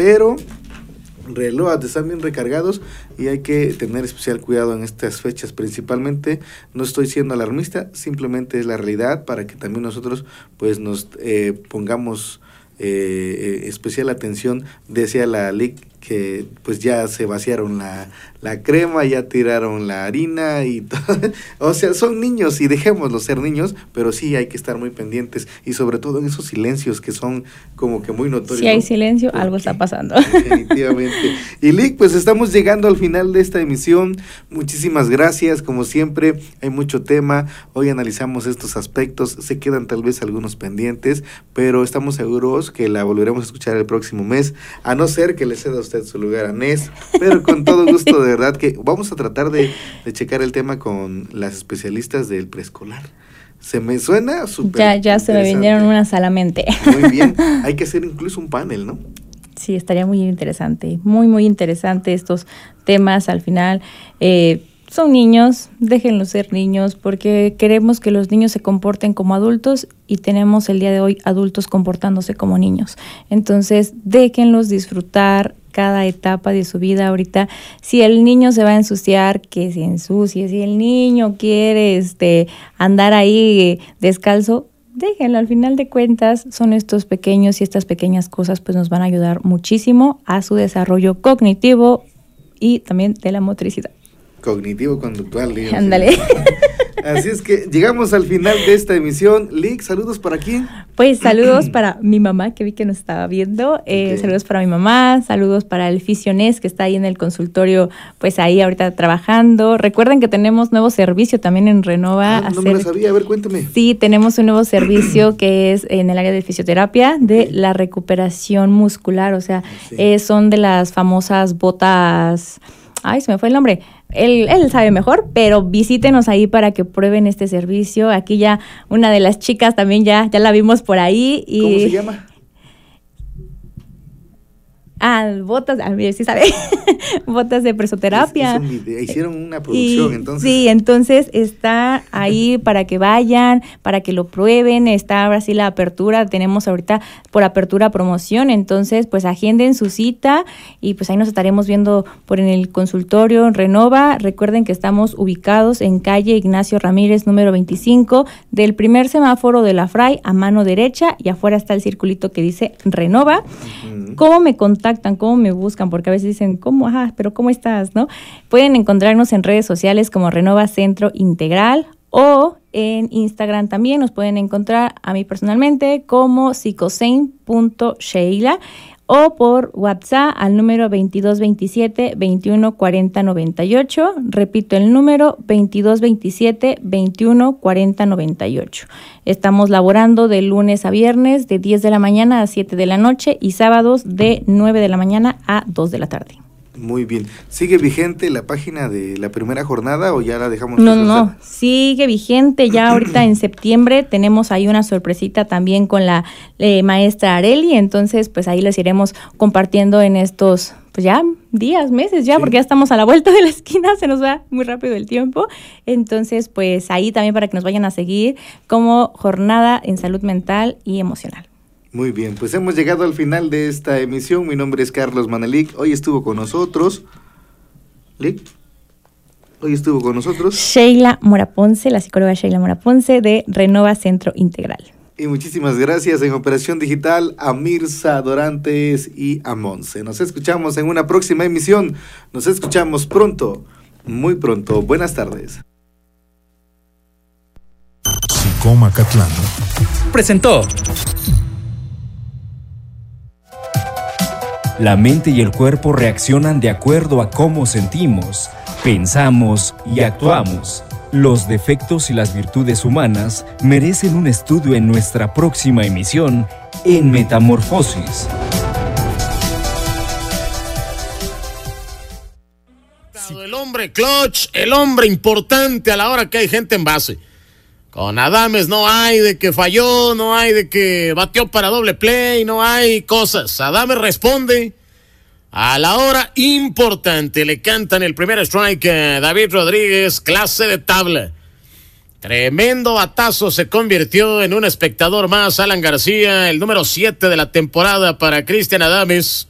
pero relojes están bien recargados y hay que tener especial cuidado en estas fechas principalmente. No estoy siendo alarmista, simplemente es la realidad para que también nosotros pues nos pongamos especial atención. Decía la LIC que pues ya se vaciaron la crema, ya tiraron la harina y todo. O sea, son niños y dejémoslos ser niños, pero sí hay que estar muy pendientes y sobre todo en esos silencios que son como que muy notorios. Si hay silencio, algo está pasando. Definitivamente. Y LIC, pues estamos llegando al final de esta emisión. Muchísimas gracias, como siempre, hay mucho tema. Hoy analizamos estos aspectos, se quedan tal vez algunos pendientes, pero estamos seguros que la volveremos a escuchar el próximo mes, a no ser que le ceda a usted su lugar a Nes, pero con todo gusto, de verdad que vamos a tratar de checar el tema con las especialistas del preescolar. Se me suena súper Ya se me vinieron unas a la mente. Muy bien, hay que hacer incluso un panel, ¿no? Sí, estaría muy interesante, muy interesante estos temas al final. Son niños, déjenlos ser niños, porque queremos que los niños se comporten como adultos y tenemos el día de hoy adultos comportándose como niños. Entonces, déjenlos disfrutar cada etapa de su vida. Ahorita, si el niño se va a ensuciar, que se ensucie. Si el niño quiere andar ahí descalzo, déjenlo. Al final de cuentas, son estos pequeños y estas pequeñas cosas pues nos van a ayudar muchísimo a su desarrollo cognitivo y también de la motricidad. Cognitivo-conductual. Ándale. Así es que llegamos al final de esta emisión. Lick, ¿saludos para quién? Pues saludos para mi mamá, que vi que nos estaba viendo. Okay. Saludos para mi mamá, saludos para el Fisionés, que está ahí en el consultorio, pues ahí ahorita trabajando. Recuerden que tenemos nuevo servicio también en Renova. No me lo sabía, a ver, cuéntame. Sí, tenemos un nuevo servicio que es en el área de fisioterapia, de la recuperación muscular. O sea, son de las famosas botas... Ay, se me fue el nombre. Él sabe mejor, pero visítenos ahí para que prueben este servicio. Aquí ya una de las chicas también ya la vimos por ahí. Y... ¿Cómo se llama? Botas, a ver si sabe. Botas de presoterapia. Hicieron una producción, entonces. Sí, entonces está ahí para que vayan, para que lo prueben. Está ahora sí la apertura, tenemos ahorita por apertura promoción, entonces pues agenden su cita y pues ahí nos estaremos viendo por en el consultorio en Renova. Recuerden que estamos ubicados en calle Ignacio Ramírez, número 25, del primer semáforo de la Fray a mano derecha, y afuera está el circulito que dice Renova. Uh-huh. ¿Cómo me contactan? ¿Cómo me buscan? Porque a veces dicen, ¿cómo? Pero ¿cómo estás? ¿No? Pueden encontrarnos en redes sociales como Renova Centro Integral, o en Instagram también nos pueden encontrar a mí personalmente como psicosein.sheila, o por WhatsApp al número 2227 21 40 98. Repito el número 2227 21 40 98. Estamos laborando de lunes a viernes de 10 de la mañana a 7 de la noche y sábados de 9 de la mañana a 2 de la tarde. Muy bien. ¿Sigue vigente la página de la primera jornada o ya la dejamos? No, sigue vigente. Ya ahorita en septiembre tenemos ahí una sorpresita también con la maestra Areli, entonces pues ahí les iremos compartiendo en estos pues ya días, meses ya, sí, porque ya estamos a la vuelta de la esquina, se nos va muy rápido el tiempo. Entonces pues ahí también para que nos vayan a seguir como Jornada en Salud Mental y Emocional. Muy bien, pues hemos llegado al final de esta emisión. Mi nombre es Carlos Manelik. Hoy estuvo con nosotros Sheila Moraponce, la psicóloga Sheila Moraponce de Renova Centro Integral. Y muchísimas gracias en Operación Digital a Mirza Dorantes y a Monse. Nos escuchamos en una próxima emisión. Nos escuchamos pronto, muy pronto. Buenas tardes. Psicomacatlán presentó. La mente y el cuerpo reaccionan de acuerdo a cómo sentimos, pensamos y actuamos. Los defectos y las virtudes humanas merecen un estudio en nuestra próxima emisión en Metamorfosis. El hombre clutch, el hombre importante a la hora que hay gente en base. Con Adames no hay de que falló, no hay de que batió para doble play, no hay cosas. Adames responde a la hora importante. Le cantan el primer strike a David Rodríguez, clase de tabla. Tremendo batazo, se convirtió en un espectador más. Alan García, el número 7 de la temporada para Cristian Adames.